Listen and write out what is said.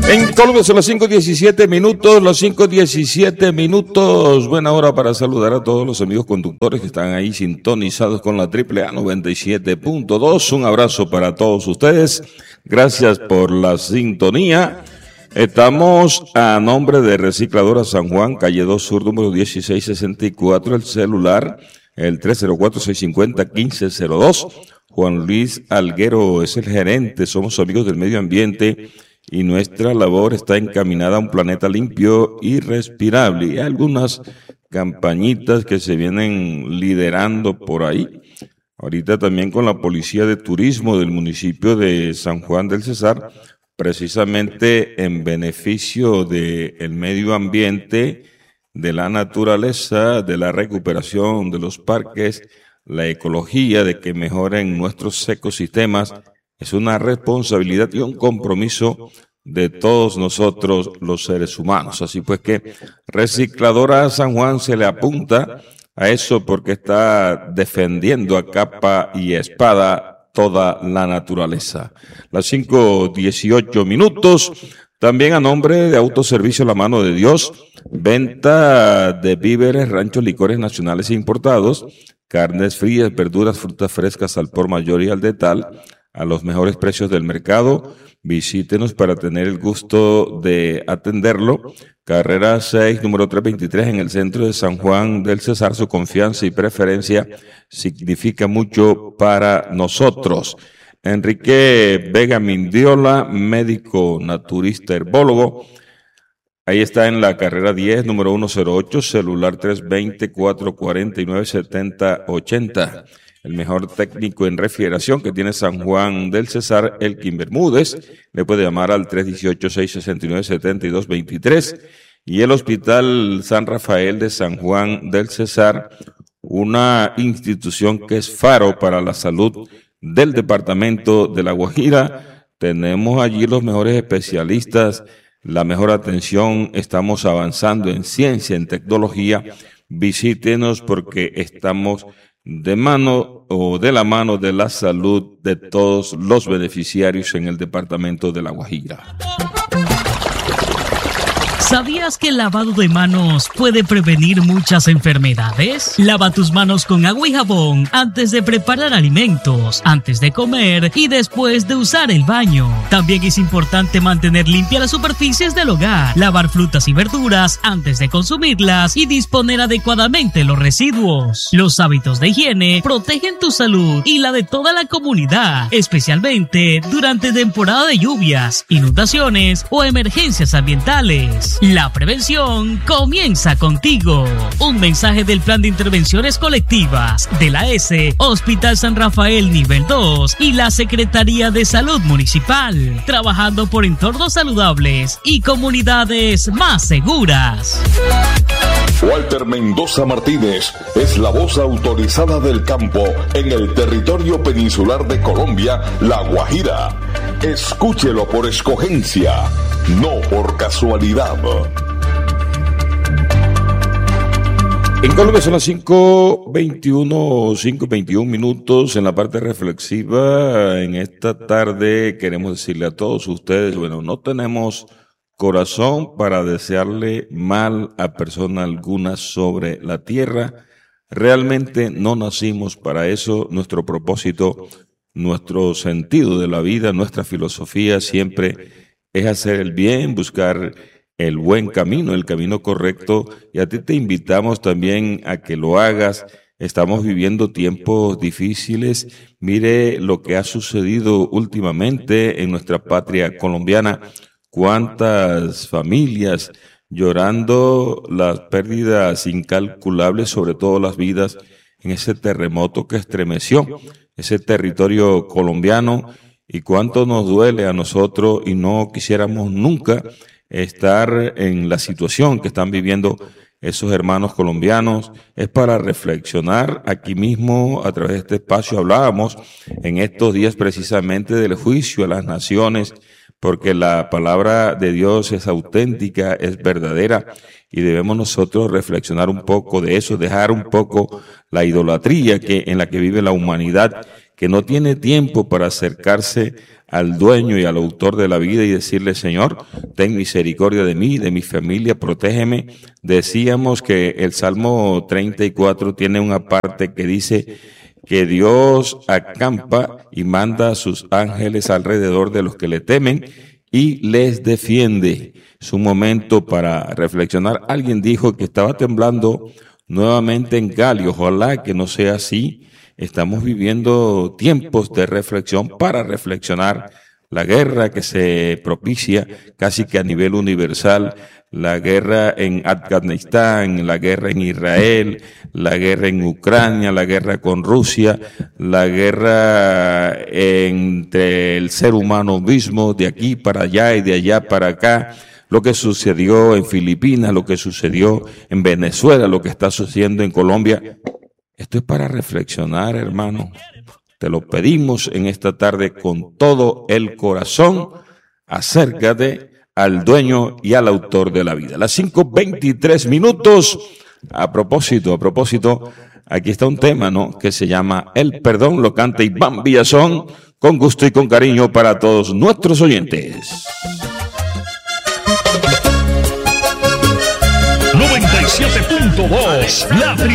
En Colombia son las 5:17 minutos, las 5:17 minutos. Buena hora para saludar a todos los amigos conductores que están ahí sintonizados con la AAA 97.2. Un abrazo para todos ustedes. Gracias por la sintonía. Estamos a nombre de Recicladora San Juan, calle 2 Sur, número 1664, el celular, el 304-650-1502. Juan Luis Alguero es el gerente, somos amigos del medio ambiente y nuestra labor está encaminada a un planeta limpio y respirable. Y hay algunas campañitas que se vienen liderando por ahí. Ahorita también con la Policía de Turismo del municipio de San Juan del Cesar, precisamente en beneficio del medio ambiente, de la naturaleza, de la recuperación de los parques, la ecología, de que mejoren nuestros ecosistemas. Es una responsabilidad y un compromiso de todos nosotros los seres humanos. Así pues que Recicladora San Juan se le apunta a eso porque está defendiendo a capa y espada toda la naturaleza. Las 5:18 minutos. También a nombre de Autoservicio La Mano de Dios, venta de víveres, ranchos, licores nacionales e importados, carnes frías, verduras, frutas frescas al por mayor y al detal, a los mejores precios del mercado. Visítenos para tener el gusto de atenderlo. Carrera 6, número 323, en el centro de San Juan del Cesar. Su confianza y preferencia significa mucho para nosotros. Enrique Vega Mindiola, médico naturista herbólogo. Ahí está en la carrera 10, número 108, celular 320-449-7080. El mejor técnico en refrigeración que tiene San Juan del Cesar, Elkin Bermúdez. Le puede llamar al 318-669-7223. Y el Hospital San Rafael de San Juan del Cesar, una institución que es faro para la salud del departamento de La Guajira. Tenemos allí los mejores especialistas, la mejor atención. Estamos avanzando en ciencia, en tecnología. Visítenos porque estamos de mano o de la mano de la salud de todos los beneficiarios en el departamento de La Guajira. ¿Sabías que el lavado de manos puede prevenir muchas enfermedades? Lava tus manos con agua y jabón antes de preparar alimentos, antes de comer y después de usar el baño. También es importante mantener limpias las superficies del hogar, lavar frutas y verduras antes de consumirlas y disponer adecuadamente los residuos. Los hábitos de higiene protegen tu salud y la de toda la comunidad, especialmente durante temporada de lluvias, inundaciones o emergencias ambientales. La prevención comienza contigo. Un mensaje del Plan de Intervenciones Colectivas de la S, Hospital San Rafael Nivel 2 y la Secretaría de Salud Municipal, trabajando por entornos saludables y comunidades más seguras. Walter Mendoza Martínez es la voz autorizada del campo en el territorio peninsular de Colombia, La Guajira. Escúchelo por escogencia, no por casualidad. En Colombia son las 5:21 minutos. En la parte reflexiva, en esta tarde queremos decirle a todos ustedes, bueno, no tenemos corazón para desearle mal a persona alguna sobre la tierra. Realmente no nacimos para eso. Nuestro propósito, nuestro sentido de la vida, nuestra filosofía siempre es hacer el bien, buscar el buen camino, el camino correcto, y a ti te invitamos también a que lo hagas. Estamos viviendo tiempos difíciles. Mire lo que ha sucedido últimamente en nuestra patria colombiana. Cuántas familias llorando las pérdidas incalculables, sobre todo las vidas, en ese terremoto que estremeció ese territorio colombiano, y cuánto nos duele a nosotros y no quisiéramos nunca estar en la situación que están viviendo esos hermanos colombianos. Es para reflexionar. Aquí mismo, a través de este espacio, hablábamos en estos días precisamente del juicio a las naciones, porque la palabra de Dios es auténtica, es verdadera, y debemos nosotros reflexionar un poco de eso, dejar un poco la idolatría en la que vive la humanidad, que no tiene tiempo para acercarse al dueño y al autor de la vida y decirle: Señor, ten misericordia de mí, de mi familia, protégeme. Decíamos que el Salmo 34 tiene una parte que dice que Dios acampa y manda a sus ángeles alrededor de los que le temen y les defiende. Es un momento para reflexionar. Alguien dijo que estaba temblando nuevamente en Cali. Ojalá que no sea así. Estamos viviendo tiempos de reflexión para reflexionar. La guerra que se propicia casi que a nivel universal, la guerra en Afganistán, la guerra en Israel, la guerra en Ucrania, la guerra con Rusia, la guerra entre el ser humano mismo, de aquí para allá y de allá para acá, lo que sucedió en Filipinas, lo que sucedió en Venezuela, lo que está sucediendo en Colombia. Esto es para reflexionar, hermano. Te lo pedimos en esta tarde con todo el corazón. Acércate al dueño y al autor de la vida. Las 5:23. A propósito, aquí está un tema, ¿no?, que se llama El Perdón. Lo canta Iván Villazón, con gusto y con cariño para todos nuestros oyentes. 97.2, la